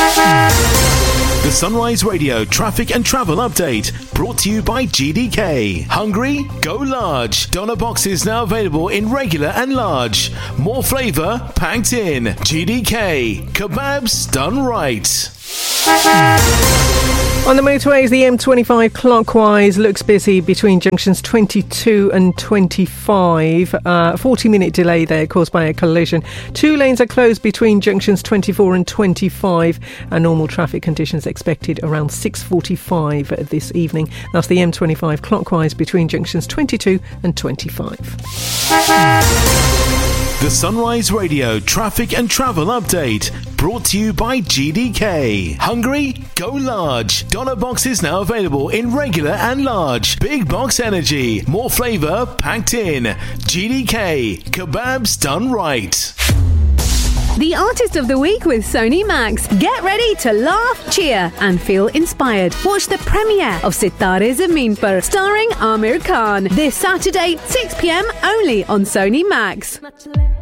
The Sunrise Radio traffic and travel update brought to you by GDK. Hungry? Go large. Doner boxes now available in regular and large. More flavour packed in. GDK. Kebabs done right. On the motorways, the M25 clockwise looks busy between junctions 22 and 25. 40-minute delay there caused by a collision. 2 lanes are closed between junctions 24 and 25. And normal traffic conditions expected around 6:45 this evening. That's the M25 clockwise between junctions 22 and 25. The Sunrise Radio traffic and travel update brought to you by GDK. Hungry? Go large. Doner boxes now available in regular and large. Big box energy. More flavour packed in. GDK. Kebabs done right. The Artist of the Week with Sony Max. Get ready to laugh, cheer and feel inspired. Watch the premiere of Sitare Zameen Par starring Amir Khan this Saturday 6 p.m. only on Sony Max.